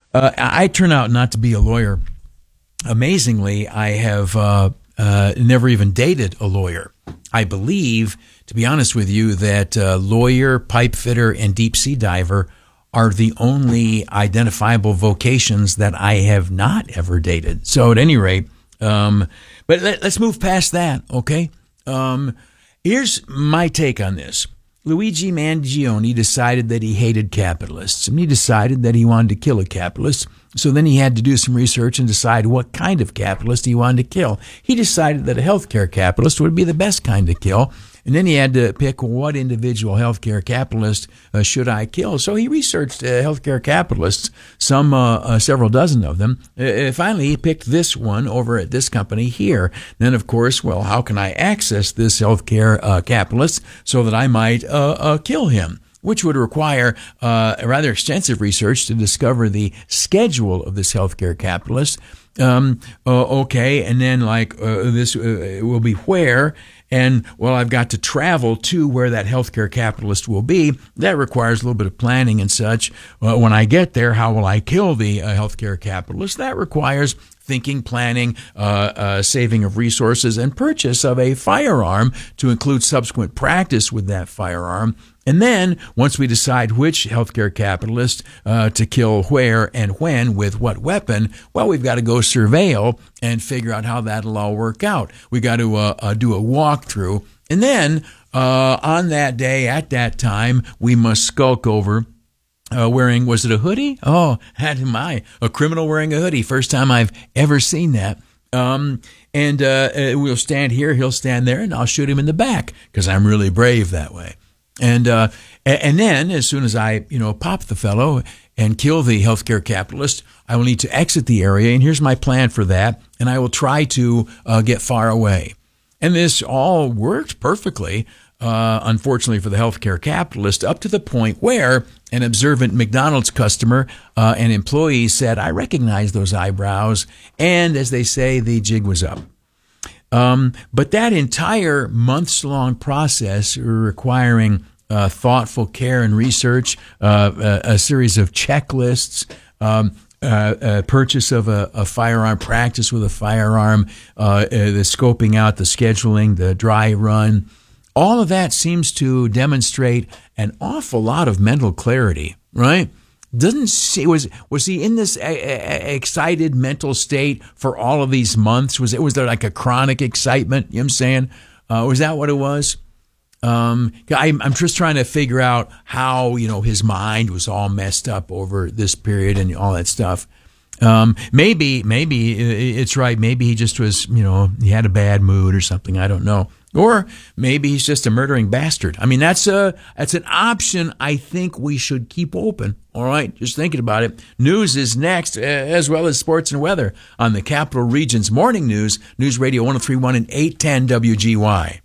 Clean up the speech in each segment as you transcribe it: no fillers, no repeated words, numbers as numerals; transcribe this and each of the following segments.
I turn out not to be a lawyer. Amazingly, I have never even dated a lawyer. I believe, to be honest with you, that lawyer, pipe fitter, and deep sea diver are the only identifiable vocations that I have not ever dated. So at any rate, but let's move past that, okay? Here's my take on this. Luigi Mangione decided that he hated capitalists, and he decided that he wanted to kill a capitalist. So then he had to do some research and decide what kind of capitalist he wanted to kill. He decided that a healthcare capitalist would be the best kind to kill. And then he had to pick what individual healthcare capitalist should I kill. So he researched healthcare capitalists, several dozen of them. Finally, he picked this one over at this company here. Then, of course, well, how can I access this healthcare capitalist so that I might kill him? Which would require a rather extensive research to discover the schedule of this healthcare capitalist. Okay, and then this will be where, and well, I've got to travel to where that healthcare capitalist will be. That requires a little bit of planning and such. When I get there, how will I kill the healthcare capitalist? That requires thinking, planning, saving of resources, and purchase of a firearm to include subsequent practice with that firearm. And then, once we decide which healthcare capitalist to kill where and when with what weapon, well, we've got to go surveil and figure out how that'll all work out. We got to do a walkthrough. And then, on that day, at that time, we must skulk over wearing, was it a hoodie? Oh, a criminal wearing a hoodie. First time I've ever seen that. And we'll stand here, he'll stand there, and I'll shoot him in the back because I'm really brave that way. And then, as soon as I, pop the fellow and kill the healthcare capitalist, I will need to exit the area. And here's my plan for that. And I will try to get far away. And this all worked perfectly, unfortunately for the healthcare capitalist, up to the point where an observant McDonald's customer and employee said, "I recognize those eyebrows." And as they say, the jig was up. But that entire months-long process requiring thoughtful care and research, a series of checklists, purchase of a firearm, practice with a firearm, the scoping out, the scheduling, the dry run, all of that seems to demonstrate an awful lot of mental clarity, right? Was he in this excited mental state for all of these months? Was there like a chronic excitement? You know what I'm saying? Was that what it was? I'm just trying to figure out how, his mind was all messed up over this period and all that stuff. Maybe it's right. Maybe he just was, he had a bad mood or something. I don't know. Or maybe he's just a murdering bastard. I mean, that's an option I think we should keep open. All right, just thinking about it. News is next, as well as sports and weather on the Capital Region's Morning News, News Radio 103.1 and 810 WGY.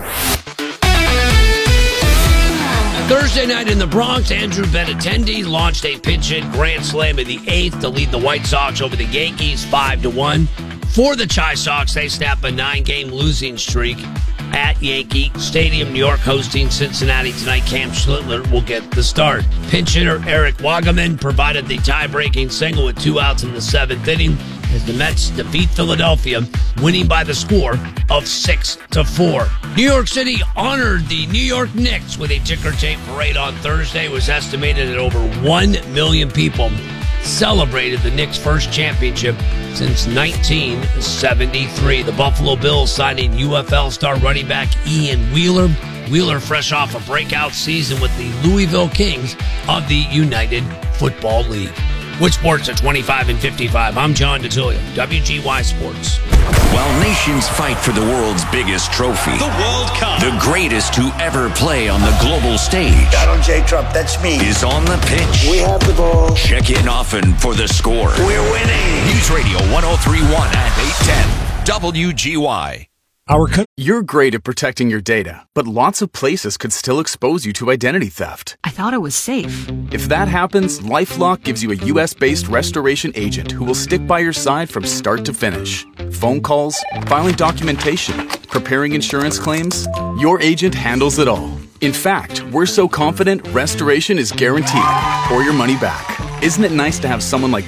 Thursday night in the Bronx, Andrew Benintendi launched a pinch-hit grand slam in the 8th to lead the White Sox over the Yankees 5-1. For the Chi Sox, they snap a 9-game losing streak at Yankee Stadium, New York, hosting Cincinnati tonight. Cam Schlittler will get the start. Pinch hitter Eric Wagaman provided the tie-breaking single with 2 outs in the 7th inning as the Mets defeat Philadelphia, winning by the score of 6-4. New York City honored the New York Knicks with a ticker tape parade on Thursday. It was estimated that over 1 million people celebrated the Knicks' first championship since 1973. The Buffalo Bills signing UFL star running back Ian Wheeler. Wheeler fresh off a breakout season with the Louisville Kings of the United Football League. With sports at 25 and 55, I'm John DeTilio, WGY Sports. While nations fight for the world's biggest trophy, the World Cup, the greatest to ever play on the global stage, Donald J. Trump, that's me, is on the pitch. We have the ball. Check in often for the score. We're winning. News Radio 103.1 and 810 WGY. You're great at protecting your data, but lots of places could still expose you to identity theft. I thought it was safe. If that happens, LifeLock gives you a U.S.-based restoration agent who will stick by your side from start to finish. Phone calls, filing documentation, preparing insurance claims, your agent handles it all. In fact, we're so confident restoration is guaranteed or your money back. Isn't it nice to have someone like